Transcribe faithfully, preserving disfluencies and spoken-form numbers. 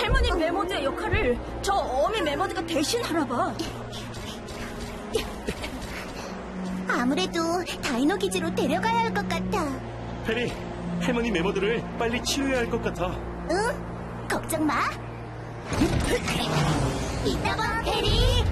할머니 메모드의 역할을 저 어미 메모드가 대신 하나 봐. 아무래도 다이노 기지로 데려가야 할 것 같아. 페리, 할머니 메모드를 빨리 치유해야 할 것 같아. 응? 걱정 마. 이따 봐, 페리.